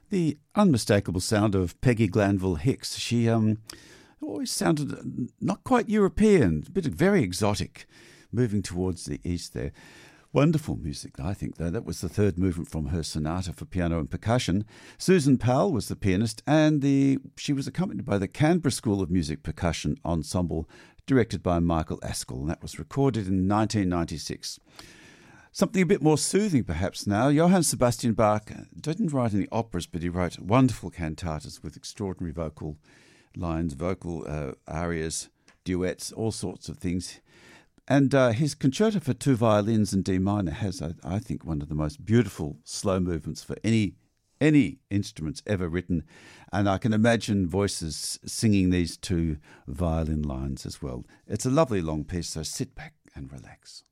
The unmistakable sound of Peggy Glanville Hicks. She always sounded not quite European, a bit very exotic, moving towards the east there. Wonderful music, I think, though. That was the third movement from her sonata for piano and percussion. Susan Powell was the pianist, and she was accompanied by the Canberra School of Music Percussion Ensemble, directed by Michael Askell, and that was recorded in 1996. Something a bit more soothing, perhaps, now. Johann Sebastian Bach didn't write any operas, but he wrote wonderful cantatas with extraordinary vocal lines, vocal arias, duets, all sorts of things. And his concerto for two violins in D minor has, I think, one of the most beautiful slow movements for any instruments ever written. And I can imagine voices singing these two violin lines as well. It's a lovely long piece, so sit back and relax.